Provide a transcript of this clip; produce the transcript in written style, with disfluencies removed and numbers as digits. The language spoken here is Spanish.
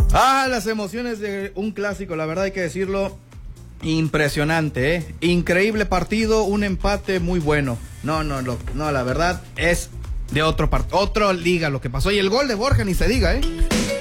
Ah, las emociones de un clásico, la verdad hay que decirlo, impresionante, ¿eh? Increíble partido, un empate muy bueno. No, la verdad es de otra liga lo que pasó. Y el gol de Borja ni se diga, ¿eh?